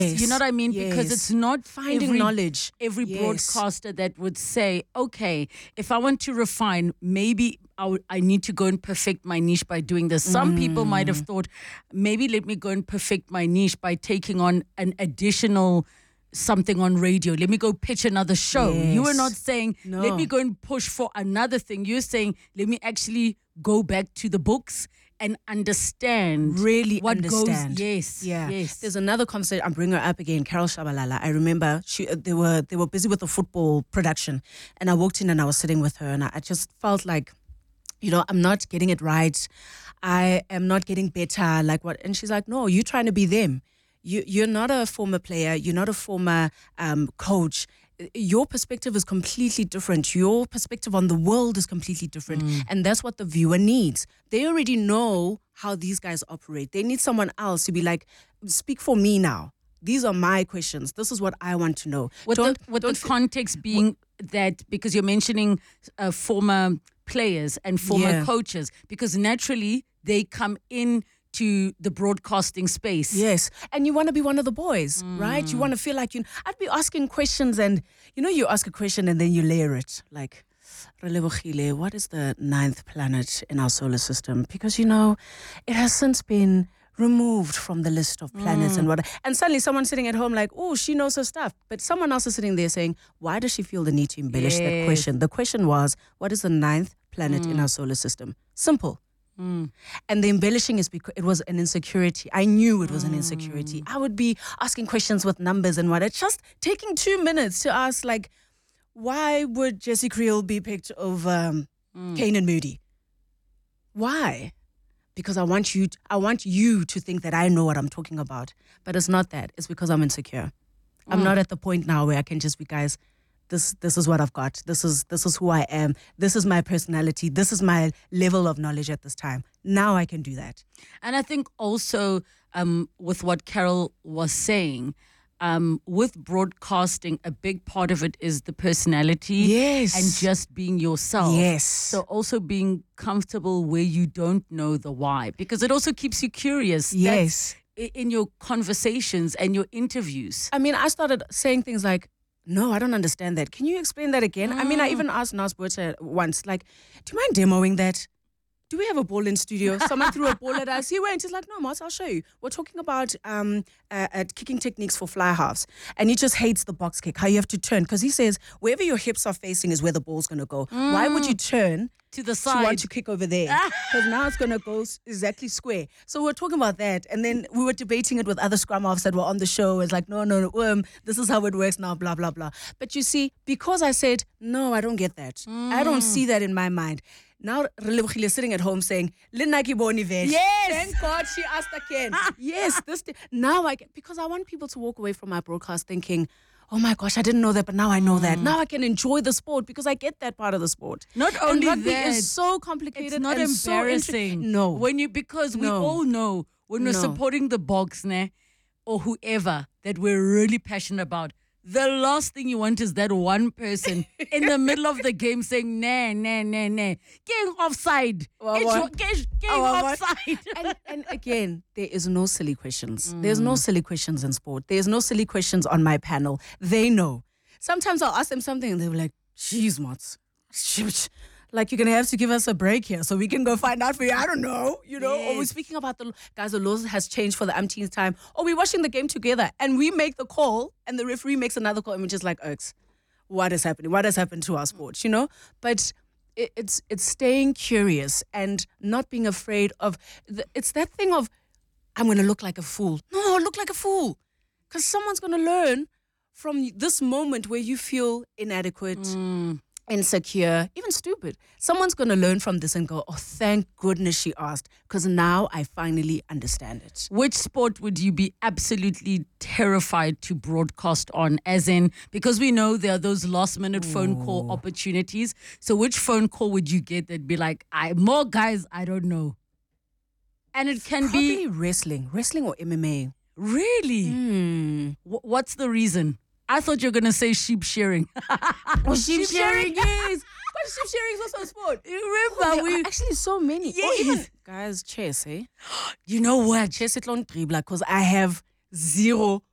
You know what I mean? Yes. Because it's not Finding knowledge. Every Yes. broadcaster that would say, okay, if I want to refine, maybe I need to go and perfect my niche by doing this. Some people might have thought, maybe let me go and perfect my niche by taking on an additional something on radio. Let me go pitch another show. Yes. You are not saying, No. let me go and push for another thing. You're saying, let me actually go back to the books and understand. Really what understand. goes. Yes. Yeah. Yes. There's another conversation. I'm bringing her up again, Carol Shabalala. I remember they were busy with the football production, and I walked in and I was sitting with her, and I just felt like, I'm not getting it right. I am not getting better. Like what? And she's like, no, you're trying to be them. You're not a former player. You're not a former coach. Your perspective is completely different. Your perspective on the world is completely different. And that's what the viewer needs. They already know how these guys operate. They need someone else to be like, speak for me now. These are my questions. This is what I want to know. With the context being that, because you're mentioning former players and former coaches, because naturally they come in to the broadcasting space. Yes. And you want to be one of the boys, right? You want to feel like I'd be asking questions, and you ask a question and then you layer it. Like, Relebogile, what is the 9th planet in our solar system? Because, it has since been removed from the list of planets and suddenly someone's sitting at home like, oh, she knows her stuff. But someone else is sitting there saying, why does she feel the need to embellish that question? The question was, what is the 9th planet in our solar system? Simple. And the embellishing is because it was an insecurity. I knew it was an insecurity. I would be asking questions with numbers and what. It's just taking 2 minutes to ask, like, why would Jesse Creel be picked over Kanan Moody? Why? Because I want you to think that I know what I'm talking about. But it's not that. It's because I'm insecure. I'm not at the point now where I can just be, guys, this is what I've got. This is who I am. This is my personality. This is my level of knowledge at this time. Now I can do that. And I think also with what Carol was saying, with broadcasting, a big part of it is the personality. Yes. And just being yourself. Yes. So also being comfortable where you don't know the why, because it also keeps you curious. Yes. That's in your conversations and your interviews. I mean, I started saying things like, no, I don't understand that. Can you explain that again? I mean, I even asked Nas Botha once, like, do you mind demoing that? Do we have a ball in studio? Someone threw a ball at us. He went. He's like, no, Moss, I'll show you. We're talking about kicking techniques for fly halves. And he just hates the box kick, how you have to turn. Because he says, wherever your hips are facing is where the ball's going to go. Why would you turn to the to side? want to kick over there? Because now it's going to go exactly square. So we're talking about that. And then we were debating it with other scrum halves that were on the show. It's like, no, this is how it works now, blah, blah, blah. But you see, because I said, no, I don't get that. I don't see that in my mind. Now, Relebogile is sitting at home saying, Linaki Boni Vesh. Yes. Thank God she asked again. Yes. Now because I want people to walk away from my broadcast thinking, oh my gosh, I didn't know that, but now I know that. Now I can enjoy the sport because I get that part of the sport. Not only and rugby that, is so complicated. it's not and embarrassing. So no. Because we all know when we're No. supporting the Boks, or whoever that we're really passionate about, the last thing you want is that one person in the middle of the game saying, nah. Getting offside. Getting offside. And again, there is no silly questions. There's no silly questions in sport. There's no silly questions on my panel. They know. Sometimes I'll ask them something and they'll be like, geez, Mats. Like, you're going to have to give us a break here so we can go find out for you. I don't know, Or we're speaking about the laws has changed for the umpteenth time. Or we're watching the game together and we make the call and the referee makes another call and we're just like, Urks, what is happening? What has happened to our sport, But it's staying curious and not being afraid of, it's that thing of, I'm going to look like a fool. No, look like a fool. Because someone's going to learn from this moment where you feel inadequate, insecure, even stupid. Someone's going to learn from this and go, oh, thank goodness she asked, because now I finally understand it. Which sport would you be absolutely terrified to broadcast on? As in, because we know there are those last minute phone call opportunities. So which phone call would you get that'd be like, more guys, I don't know. And it can Probably be wrestling or MMA. Really? What's the reason? I thought you were going to say sheep shearing. Sheep shearing, yes. But sheep shearing is also a sport. You remember? There are actually so many. Yes. Even, guys, chess, eh? You know what? Chess it long dribbler because I have zero